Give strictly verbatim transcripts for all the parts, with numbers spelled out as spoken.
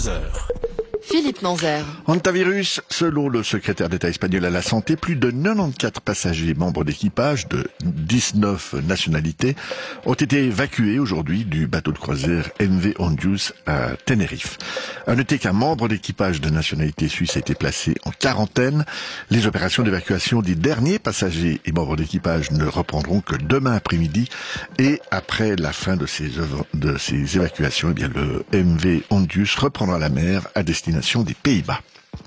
quinze heures. Philippe Manzer. Hantavirus, selon le secrétaire d'État espagnol à la santé, plus de quatre-vingt-quatorze passagers membres d'équipage de dix-neuf nationalités ont été évacués aujourd'hui du bateau de croisière M V Ondius à Tenerife. À noter qu'un membre d'équipage de nationalité suisse a été placé en quarantaine. Les opérations d'évacuation des derniers passagers et membres d'équipage ne reprendront que demain après-midi. Et après la fin de ces, de ces évacuations, eh bien, le M V Ondius reprendra la mer à destination des Pays-Bas.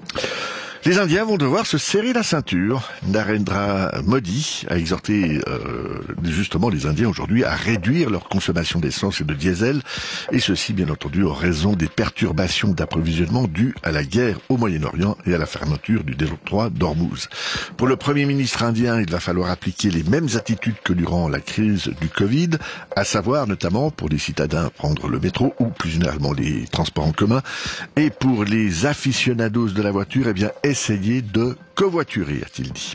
Les Indiens vont devoir se serrer la ceinture. Narendra Modi a exhorté euh, justement les Indiens aujourd'hui à réduire leur consommation d'essence et de diesel, et ceci bien entendu en raison des perturbations d'approvisionnement dues à la guerre au Moyen-Orient et à la fermeture du détroit d'Ormuz. Pour le Premier ministre indien, il va falloir appliquer les mêmes attitudes que durant la crise du Covid, à savoir notamment pour les citadins prendre le métro ou plus généralement les transports en commun, et pour les aficionados de la voiture, eh bien essayer de covoiturer, a-t-il dit.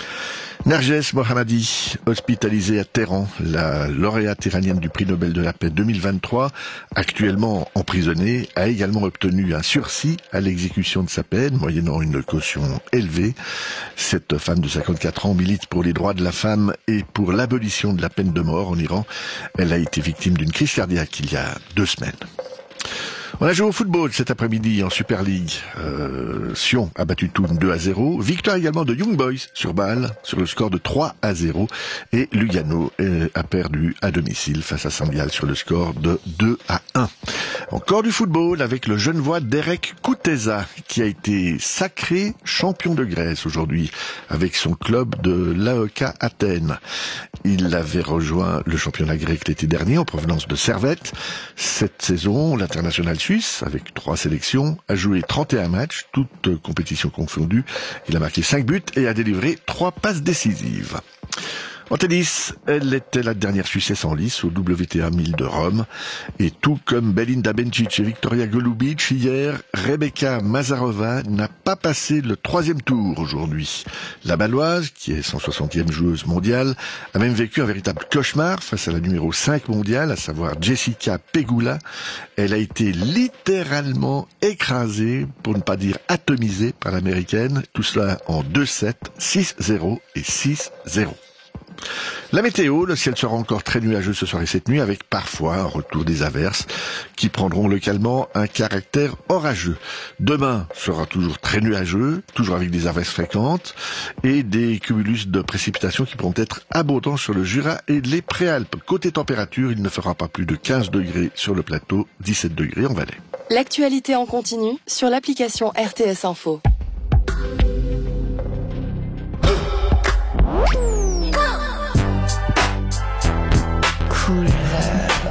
Narges Mohammadi, hospitalisée à Téhéran, la lauréate iranienne du prix Nobel de la paix deux mille vingt-trois, actuellement emprisonnée, a également obtenu un sursis à l'exécution de sa peine, moyennant une caution élevée. Cette femme de cinquante-quatre ans milite pour les droits de la femme et pour l'abolition de la peine de mort en Iran. Elle a été victime d'une crise cardiaque il y a deux semaines. On a joué au football cet après-midi en Super League. Euh, Sion a battu Thun deux à zéro. Victoire également de Young Boys sur Bâle sur le score de trois à zéro. Et Lugano euh, a perdu à domicile face à Saint-Gall sur le score de deux à un. Encore du football avec le Genevois Derek Kuteza qui a été sacré champion de Grèce aujourd'hui avec son club de l'A E K Athènes. Il avait rejoint le championnat grec l'été dernier en provenance de Servette. Cette saison, l'international suisse, avec trois sélections, a joué trente et un matchs, toutes compétitions confondues. Il a marqué cinq buts et a délivré trois passes décisives. En tennis, elle était la dernière Suissesse en lice au W T A mille de Rome. Et tout comme Belinda Bencic et Victoria Golubic hier, Rebecca Mazarova n'a pas passé le troisième tour aujourd'hui. La Baloise, qui est cent soixantième joueuse mondiale, a même vécu un véritable cauchemar face à la numéro cinq mondiale, à savoir Jessica Pegula. Elle a été littéralement écrasée, pour ne pas dire atomisée, par l'américaine. Tout cela en deux sept, six zéro et six zéro. La météo, le ciel sera encore très nuageux ce soir et cette nuit avec parfois un retour des averses qui prendront localement un caractère orageux. Demain sera toujours très nuageux, toujours avec des averses fréquentes et des cumulus de précipitations qui pourront être abondants sur le Jura et les Préalpes. Côté température, il ne fera pas plus de quinze degrés sur le plateau, dix-sept degrés en Valais. L'actualité en continu sur l'application R T S Info. Cool.